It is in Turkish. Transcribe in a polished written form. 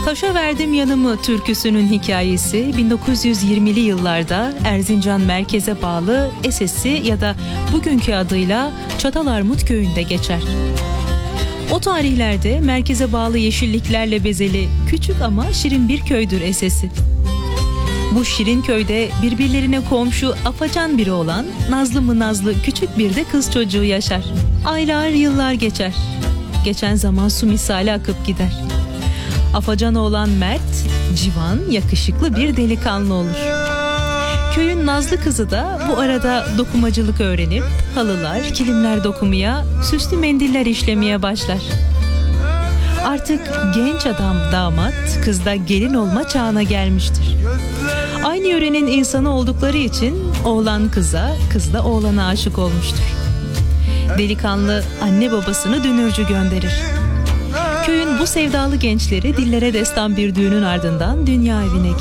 Taşa verdim yanımı türküsünün hikayesi 1920'li yıllarda Erzincan merkeze bağlı Esesi ya da bugünkü adıyla Çatalarmut köyünde geçer. O tarihlerde merkeze bağlı yeşilliklerle bezeli küçük ama şirin bir köydür Esesi. Bu şirin köyde birbirlerine komşu afacan biri olan nazlı mı nazlı küçük bir de kız çocuğu yaşar. Aylar yıllar geçer. Geçen zaman su misali akıp gider. Afacan oğlan Mert, civan, yakışıklı bir delikanlı olur. Köyün nazlı kızı da bu arada dokumacılık öğrenip halılar, kilimler dokumaya, süslü mendiller işlemeye başlar. Artık genç adam damat, kız da gelin olma çağına gelmiştir. Aynı yörenin insanı oldukları için oğlan kıza, kız da oğlana aşık olmuştur. Delikanlı anne babasını dünürcü gönderir. Köyün bu sevdalı gençleri dillere destan bir düğünün ardından dünya evine girer.